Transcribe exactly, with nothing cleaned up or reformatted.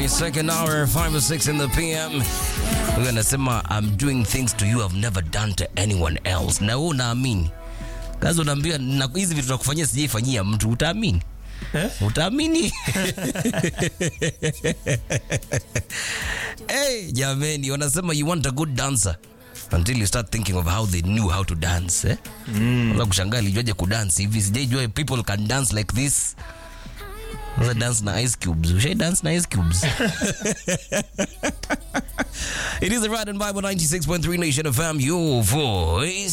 Nairobi, second hour, five or six in the P M. We're gonna say, I'm doing things to you I've never done to anyone else. Na wewe unaamini? Kazi unaambia na hizi vitu tunakufanyia sijaifanyia mtu, utaamini? Eh? Utaamini? Hey, jameni, wanasema you want a good dancer until you start thinking of how they knew how to dance, eh? Mm. Unaweza kushangaa alijuaje kudance hivi? Sijajua people can dance like this. Unaweza dance na ice cubes. Ushai dance na ice cubes. It is the Rad and Bible ninety-six point three Nation F M, your voice.